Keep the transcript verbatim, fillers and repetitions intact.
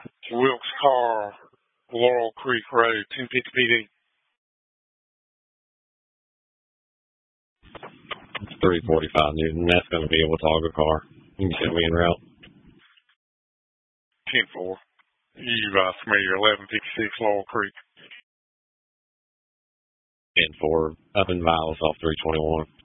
Wilkes Car, Laurel Creek Road, ten fifty P D. It's three forty-five Newton. That's going to be a Watauga car. You can send me en route. ten four. You uh, familiar, eleven fifty-six Laurel Creek. ten four, up in Vilas off three twenty-one.